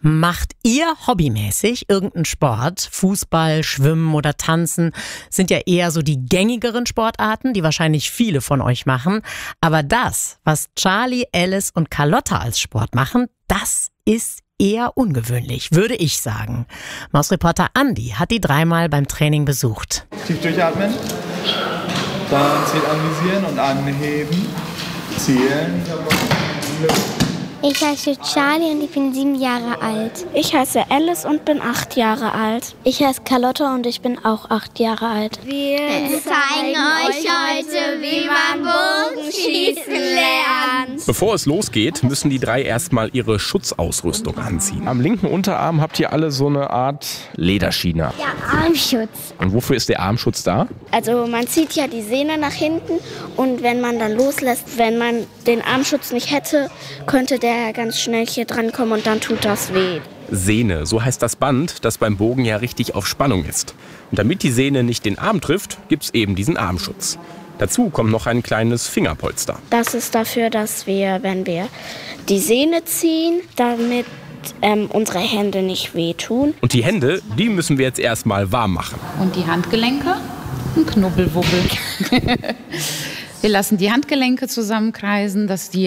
Macht ihr hobbymäßig irgendeinen Sport? Fußball, Schwimmen oder Tanzen sind ja eher so die gängigeren Sportarten, die wahrscheinlich viele von euch machen. Aber das, was Charlie, Alice und Carlotta als Sport machen, das ist eher ungewöhnlich, würde ich sagen. Mausreporter Andi hat die dreimal beim Training besucht. Tief durchatmen, dann Ziel anvisieren und anheben, zielen. Ich heiße Charlie und ich bin 7 Jahre alt. Ich heiße Alice und bin 8 Jahre alt. Ich heiße Carlotta und ich bin auch 8 Jahre alt. Wir zeigen euch heute, wie man Bogenschießen lernt. Bevor es losgeht, müssen die drei erstmal ihre Schutzausrüstung anziehen. Am linken Unterarm habt ihr alle so eine Art Lederschiene. Ja, Armschutz. Und wofür ist der Armschutz da? Also man zieht ja die Sehne nach hinten und wenn man dann loslässt, wenn man den Armschutz nicht hätte, könnte der ganz schnell hier drankommen und dann tut das weh. Sehne, so heißt das Band, das beim Bogen ja richtig auf Spannung ist. Und damit die Sehne nicht den Arm trifft, gibt's eben diesen Armschutz. Dazu kommt noch ein kleines Fingerpolster. Das ist dafür, dass wir, wenn wir die Sehne ziehen, damit unsere Hände nicht wehtun. Und die Hände, die müssen wir jetzt erstmal warm machen. Und die Handgelenke? Ein Knubbelwubbel. Wir lassen die Handgelenke zusammenkreisen, dass die